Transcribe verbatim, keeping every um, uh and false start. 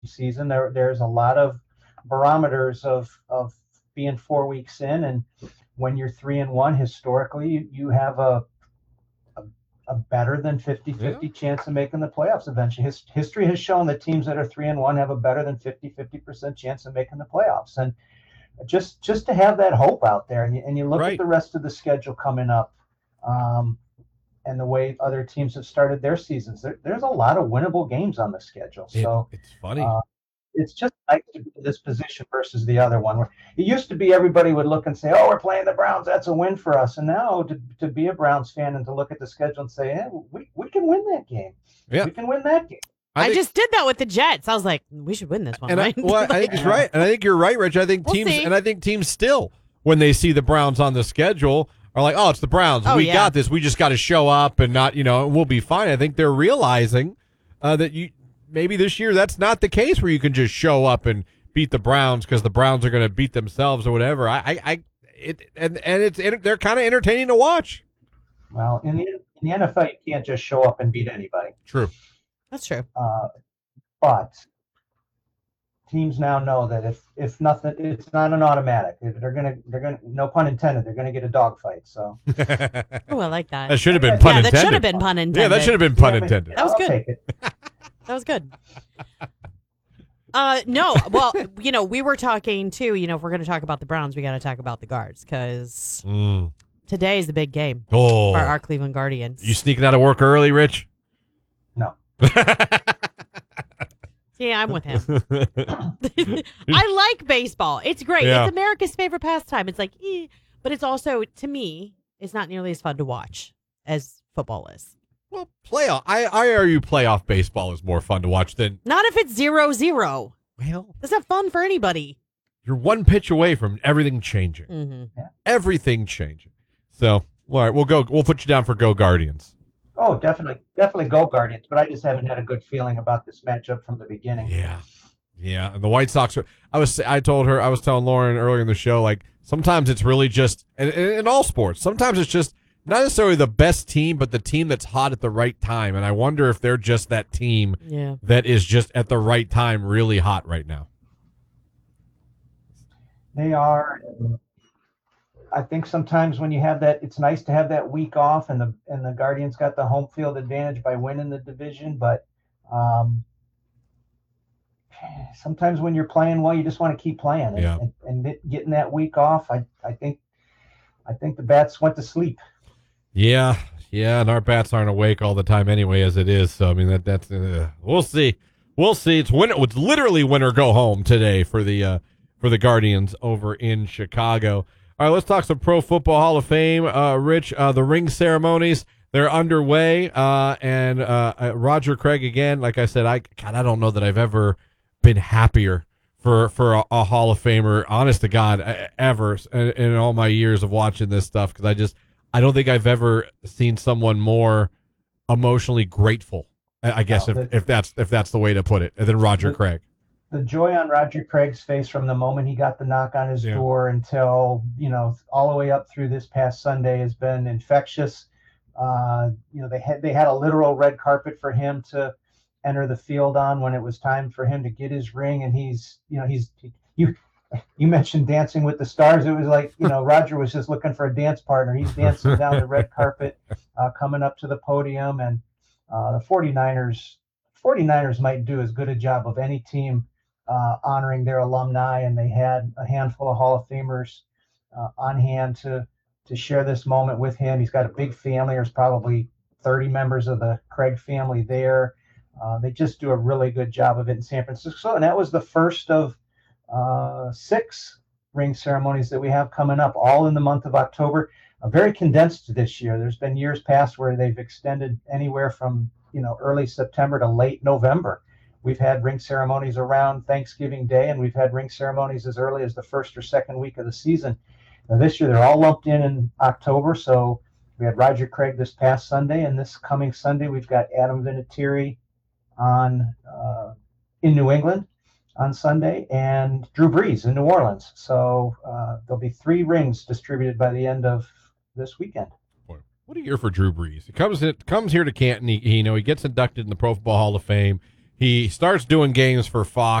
season. There, there's a lot of barometers of of being four weeks in, and when you're three and one, historically, you, you have a, a a better than fifty-fifty Yeah. chance of making the playoffs eventually. His, history has shown that teams that are three and one have a better than fifty-fifty percent chance of making the playoffs. And just just to have that hope out there, and you, and you look at Right. the rest of the schedule coming up, um, and the way other teams have started their seasons, there, there's a lot of winnable games on the schedule. It, So it's funny. uh, it's just nice to be in this position versus the other one. Where it used to be everybody would look and say, "Oh, we're playing the Browns. That's a win for us." And now to, to be a Browns fan and to look at the schedule and say, "Yeah, we, we can win that game. Yeah. We can win that game." I, think- just did that with the Jets. I was like, we should win this one, And I, right? well, I think he's right, and I think you're right, Rich. I think We'll teams, see. and I think teams still, when they see the Browns on the schedule, are like, "Oh, it's the Browns. Oh, we yeah. got this. We just got to show up and not, you know, we'll be fine." I think they're realizing uh, that you maybe this year that's not the case where you can just show up and beat the Browns because the Browns are going to beat themselves or whatever. I, I, I it, and and it's they're kind of entertaining to watch. Well, in the in the N F L, you can't just show up and beat anybody. True. That's true. Uh, but teams now know that if if nothing, it's not an automatic. They're gonna they're gonna no pun intended. They're gonna get a dogfight. So Oh, I like that. That should have been pun yeah, intended. that should have been pun intended. Yeah, that should have been pun Yeah, I mean, intended. That was I'll good. take it. That was good. Uh, no, well, you know, we were talking too. You know, if we're going to talk about the Browns, we got to talk about the Guards because Mm. today is the big game Oh, for our Cleveland Guardians. you sneaking out of work early, Rich? No. Yeah, I'm with him. I like baseball. It's great. Yeah. It's America's favorite pastime. It's like, eh, but it's also to me, it's not nearly as fun to watch as football is. Well, playoff. I, I argue playoff baseball is more fun to watch than. Not if it's zero zero. Well, That's not fun for anybody. you're one pitch away from everything changing. Mm-hmm. Everything changing. So, all right, we'll go. We'll put you down for Go Guardians. Oh, definitely, definitely go Guardians. But I just haven't had a good feeling about this matchup from the beginning. Yeah, yeah. And the White Sox are. I was. I told her. I was telling Lauren earlier in the show. Like sometimes it's really just, and in all sports, sometimes it's just not necessarily the best team, but the team that's hot at the right time. And I wonder if they're just that team Yeah. that is just at the right time, really hot right now. They are. I think sometimes when you have that, it's nice to have that week off, and the and the Guardians got the home field advantage by winning the division. But um, sometimes when you're playing well, you just want to keep playing. And, Yeah. and, and getting that week off, I I think I think the bats went to sleep. Yeah, yeah, and our bats aren't awake all the time anyway, as it is. So I mean, that that's uh, we'll see, we'll see. It's winter. It's literally win or go home today for the uh, for the Guardians over in Chicago. All right, let's talk some Pro Football Hall of Fame. Uh, Rich, uh, the ring ceremonies they're underway, uh, and uh, uh, Roger Craig again. Like I said, I God, I don't know that I've ever been happier for for a, a Hall of Famer. Honest to God, uh, ever in, in all my years of watching this stuff, because I just. I don't think I've ever seen someone more emotionally grateful. I I guess No, if, the- if that's if that's the way to put it, than Roger the- Craig. The joy on Roger Craig's face from the moment he got the knock on his Yeah. door until, you know, all the way up through this past Sunday has been infectious. Uh, you know, they had they had a literal red carpet for him to enter the field on when it was time for him to get his ring, and he's, you know, he's you. You mentioned Dancing with the Stars. It was like, you know, Roger was just looking for a dance partner. He's dancing down the red carpet, uh, coming up to the podium. And uh, the 49ers, 49ers might do as good a job of any team uh, honoring their alumni. And they had a handful of Hall of Famers uh, on hand to to share this moment with him. He's got a big family. There's probably thirty members of the Craig family there. Uh, they just do a really good job of it in San Francisco. And that was the first of uh, six ring ceremonies that we have coming up, all in the month of October. Uh, very condensed this year. There's been years past where they've extended anywhere from, you know, early September to late November. We've had ring ceremonies around Thanksgiving Day, and we've had ring ceremonies as early as the first or second week of the season. Now, this year, they're all lumped in in October. So we had Roger Craig this past Sunday, and this coming Sunday, we've got Adam Vinatieri on uh, in New England on Sunday, and Drew Brees in New Orleans. So uh, there'll be three rings distributed by the end of this weekend. Boy, what a year for Drew Brees. He comes in, comes here to Canton. He, he you know he gets inducted in the Pro Football Hall of Fame. he starts doing games for Fox.